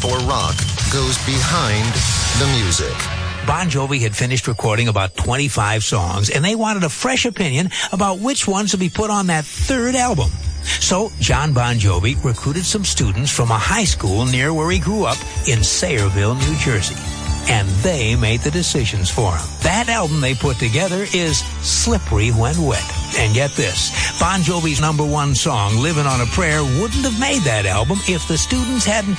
for rock goes behind the music. Bon Jovi had finished recording about 25 songs, and they wanted a fresh opinion about which ones to be put on that third album. So John Bon Jovi recruited some students from a high school near where he grew up in Sayreville, New Jersey. And they made the decisions for him. That album they put together is Slippery When Wet. And get this, Bon Jovi's #1 song, Living on a Prayer, wouldn't have made that album if the students hadn't